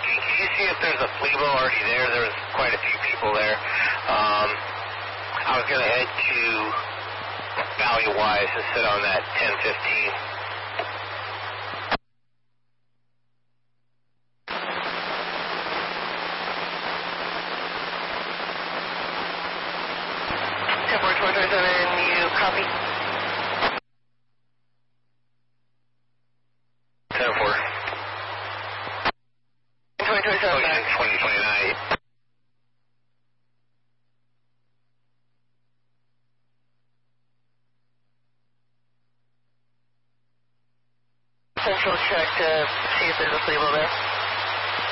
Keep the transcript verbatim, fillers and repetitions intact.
looking. Can you see if there's a Flebo already there? There's quite a few people there. Um, I was going to head to Valley Wise to sit on that ten fifteen. ten four twenty twenty-seven, you copy? ten four. twenty twenty-seven. Oh, yeah, twenty twenty-nine.